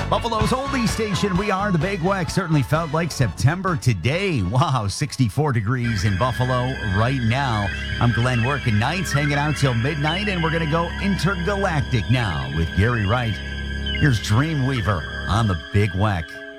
Buffalo's oldie station. We are the Big Weck. Certainly felt like September today. Wow, 64 degrees in Buffalo right now. I'm Glenn working nights, hanging out till midnight, and we're going to go intergalactic now with Gary Wright. Here's Dreamweaver on the Big Weck.